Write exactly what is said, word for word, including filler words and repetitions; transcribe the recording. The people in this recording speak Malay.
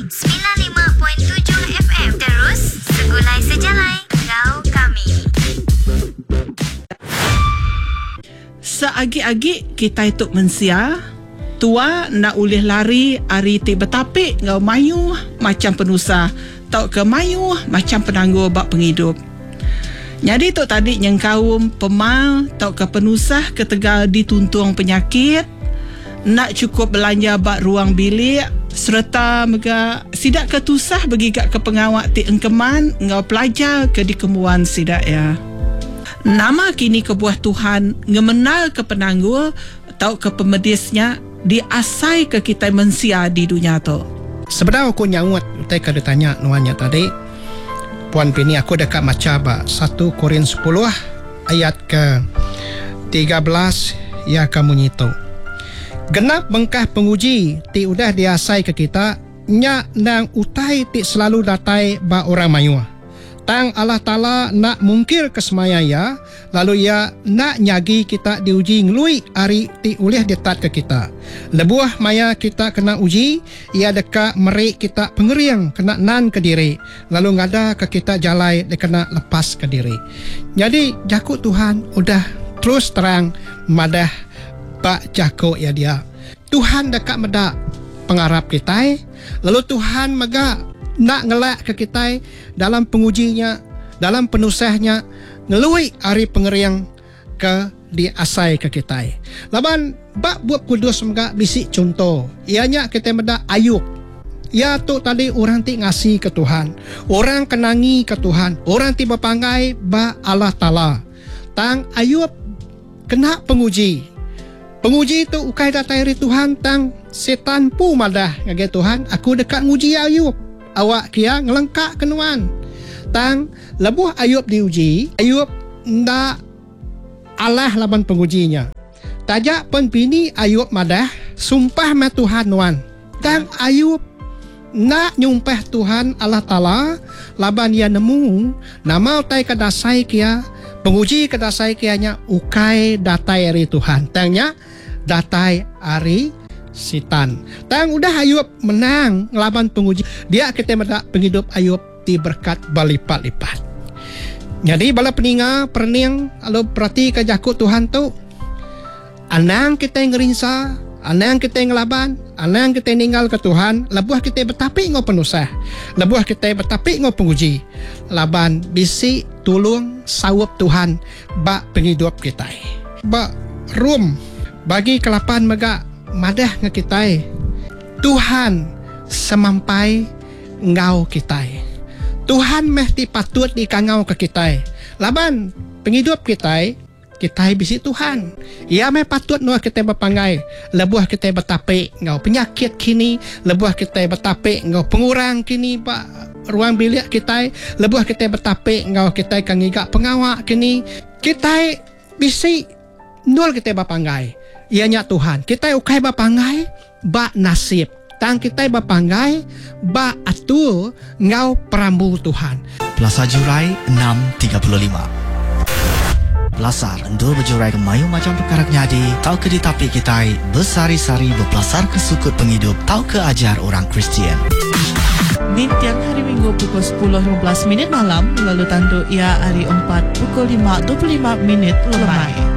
sembilan puluh lima perpuluhan tujuh F M. Terus segulai sejalai kau kami. Seagi-agi kita itu mensia tua nak ulih lari ari ti betapik ngau mayu macam penusah tau ke mayu macam penangguh bak penghidup. Jadi tu tadi yang kaum pemal tau ke penusah ketegal dituntung penyakit nak cukup belanja bak ruang bilik serta mega sidak ketusah bagi gak ke pengawak ti engkeman ngau pelajar ke dikemuan sidak ya. Nama kini kebuah Tuhan ngemenal ke penangguh atau ke pemedisnya diasai ke kita mensia di dunia tu. Sebenarnya aku nyawat utai kada tanya nuanya tadi. Puan Pini aku dekat maca ba satu Korintus sepuluh ayat ke tiga belas ya kamu nyito. Genap bengkah penguji ti udah diasai ke kita nya nang utai ti selalu datai ba orang mayua. Tang Allah Ta'ala nak mungkir kesemaya ya, lalu ya nak nyagi kita diuji ngelui hari ti ulih detat ke kita. Lebuah maya kita kena uji, ia dekat merik kita pengeriang kena nan ke diri, lalu ngada ke kita jalai dia kena lepas ke diri. Jadi jakut Tuhan udah terus terang madah bak jakut ya dia. Tuhan dekat medak pengarap kita, lalu Tuhan mega nak ngelak ke kita dalam pengujinya, dalam penusahnya, ngelui hari pengeriang ke diasai ke kita. Laban bak buat kudus mga bisik contoh. Ianya kita meda Ayub. Ya tu tadi orang ti ngasih ke Tuhan, orang kenangi ke Tuhan, orang ti berpangai ba Allah Ta'ala. Tang Ayub kena penguji. Penguji itu ukai datai dari Tuhan tang setan pu madah ngage Tuhan. Aku dekat nguji Ayub. Awak kia ngelengkak kenuan. Tang lebuh Ayub diuji, Ayub ndak Allah laban pengujinya. Tajak pun bini Ayub madah sumpah ma Tuhan nuan. Tang Ayub nak nyumpah Tuhan Allah Ta'ala laban ia nemu nama utai kadasai kia penguji kadasai kianya ukai datai ari Tuhan. Tangnya datai ari Sitan. Tang udah Ayub menang ngelaban penguji. Dia kita mendak penghidup Ayub di berkat balipat-lipat. Jadi bala peninga perning kalau perhati ke jakut Tuhan tu. Anang kita ngerinsa, anang kita ngelaban, anang kita ninggal ke Tuhan, lebuah kita bertapik ngau penusah. Lebuah kita bertapik ngau penguji. Laban bisi tulung sawap Tuhan bak penghidup kita. Bak rum bagi kelapan mega madah nge kita Tuhan semampai ngau kita. Tuhan mesti patut dikangau ke kita. Laban penghidup kita kita bisi Tuhan. Ia meh patut nuah kita berpangai. Lebuah kita bertapik ngau penyakit kini, lebuah kita bertapik ngau pengurang kini pak ruang bilik kita, lebuah kita bertapik ngau kita kangigak pengawak kini. Kita bisi nol kita berpangai. Ianya Tuhan, kita ukai bapangai bak nasib. Tang kita bapangai bak atur ngau perambu Tuhan. Plaza Jurai enam tiga puluh lima. Belasar endul berjurai ke mayu macam perkara nyadi. Tau ke ditapi kita bersari-sari berpelasar ke sukut penghidup. Tau ke ajar orang Kristian. Di tiap hari Minggu pukul sepuluh lima belas minit malam, lalu tandu ia hari empat pukul lima dua puluh lima minit lemai.